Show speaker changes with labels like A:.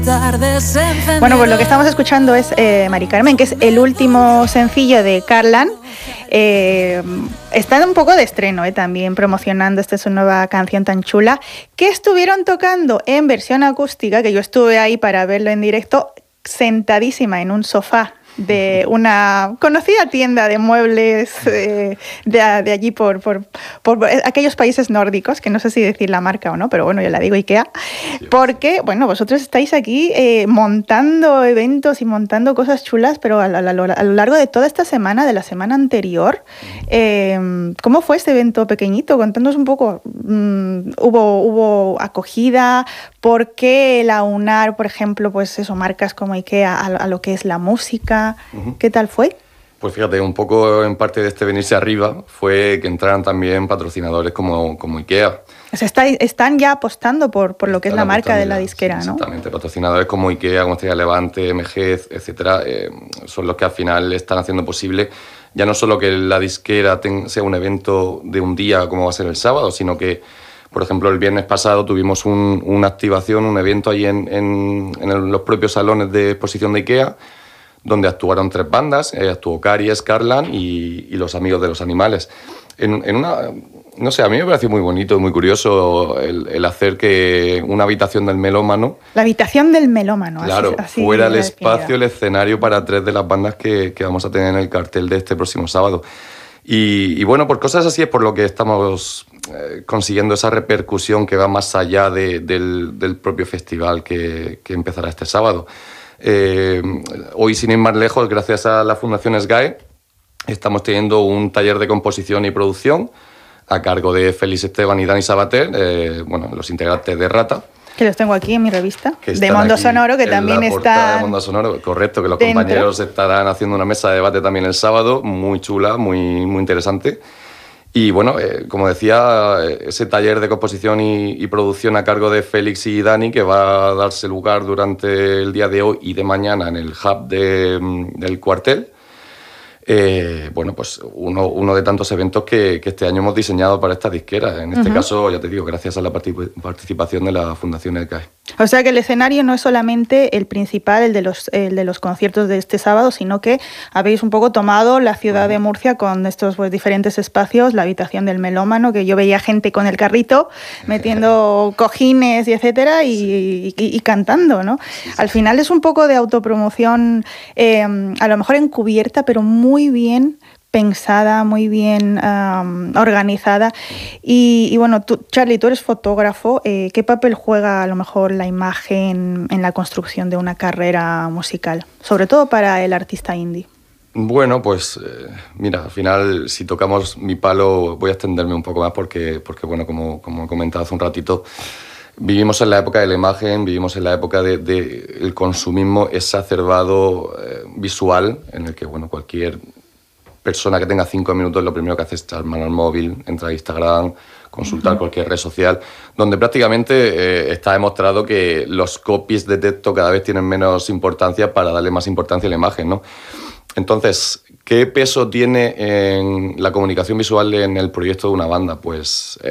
A: Bueno, pues lo que estamos escuchando es Mari Carmen, que es el último sencillo de Carlan. Está un poco de estreno también promocionando su nueva canción tan chula, que estuvieron tocando en versión acústica, que yo estuve ahí para verlo en directo, sentadísima en un sofá de una conocida tienda de muebles de allí por aquellos países nórdicos, que no sé si decir la marca o no, pero bueno, yo la digo IKEA, porque, bueno, vosotros estáis aquí montando eventos y montando cosas chulas, pero a lo largo de toda esta semana, de la semana anterior, ¿cómo fue este evento pequeñito? Contándonos un poco, ¿hubo acogida? ¿Por qué la aunar, por ejemplo, pues eso, marcas como IKEA a lo que es la música? ¿Qué tal fue?
B: Pues fíjate, un poco en parte de este venirse arriba fue que entraran también patrocinadores como IKEA.
A: O sea, están ya apostando por lo que es la marca de la disquera, ¿no?
B: Exactamente, patrocinadores como IKEA, como Estrella Levante, MG, etcétera, son los que al final están haciendo posible ya no solo que la disquera sea un evento de un día como va a ser el sábado, sino que, por ejemplo, el viernes pasado tuvimos una activación, un evento ahí en los propios salones de exposición de IKEA, donde actuaron 3 bandas, actuó Caries, Carlan y Los Amigos de los Animales. No sé, a mí me pareció muy bonito, muy curioso el hacer que una habitación del melómano...
A: La habitación del melómano.
B: Claro,
A: así
B: fuera el espacio, el escenario para 3 de las bandas que vamos a tener en el cartel de este próximo sábado. Y bueno, por cosas así es por lo que estamos consiguiendo esa repercusión que va más allá del propio festival que empezará este sábado. Hoy, sin ir más lejos, gracias a la Fundación SGAE, estamos teniendo un taller de composición y producción a cargo de Félix Esteban y Dani Sabater, los integrantes de Rata.
A: Que los tengo aquí en mi revista, de Mundo Sonoro, que también está...
B: de Mundo Sonoro, correcto, que los
A: dentro.
B: Compañeros estarán haciendo una mesa de debate también el sábado, muy chula, muy interesante. Y bueno, como decía, ese taller de composición y producción a cargo de Félix y Dani, que va a darse lugar durante el día de hoy y de mañana en el hub del cuartel. Pues uno de tantos eventos que este año hemos diseñado para esta disquera. En este caso, ya te digo, gracias a la participación de la Fundación SGAE.
A: O sea que el escenario no es solamente el principal, el de los conciertos de este sábado, sino que habéis un poco tomado la ciudad de Murcia con estos diferentes espacios, la habitación del melómano, que yo veía gente con el carrito metiendo cojines y etcétera y cantando, ¿no? Al final es un poco de autopromoción, a lo mejor encubierta, pero muy bien pensada, muy bien organizada. Y bueno, Charly, tú eres fotógrafo. ¿Qué papel juega a lo mejor la imagen en la construcción de una carrera musical? Sobre todo para el artista indie.
B: Bueno, pues mira, al final, si tocamos mi palo, voy a extenderme un poco más porque bueno, como he comentado hace un ratito, vivimos en la época de la imagen, vivimos en la época del consumismo exacerbado visual, en el que bueno, cualquier persona que tenga 5 minutos lo primero que hace es echar mano al móvil, entrar a Instagram, consultar cualquier red social, donde prácticamente está demostrado que los copies de texto cada vez tienen menos importancia para darle más importancia a la imagen, ¿no? Entonces, ¿qué peso tiene en la comunicación visual en el proyecto de una banda? Pues